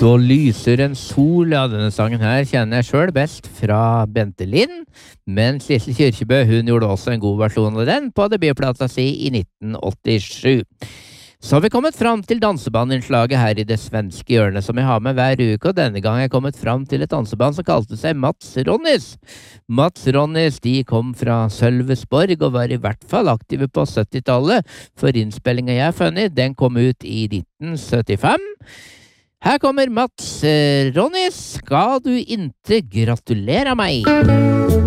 Da lyser en sol, ja, denne sangen her kjenner jeg selv best fra Bente Lind, men Sissel Kyrkjebø, hun gjorde også en god versjon av den på debutplata si i 1987. Så har vi kommet fram til dansebandinslaget her i det svenske hjørnet som jeg har med hver uke, og denne gang har jeg kommet fram til et danseband som kalte seg Mats Ronnys. Mats Ronnys, de kom fra Sølvesborg og var i hvert fall aktive på 70-tallet, for innspillingen jeg har funnet, den kom ut i 1975. Her kommer Mats Ronnys, skal du inte gratulere meg?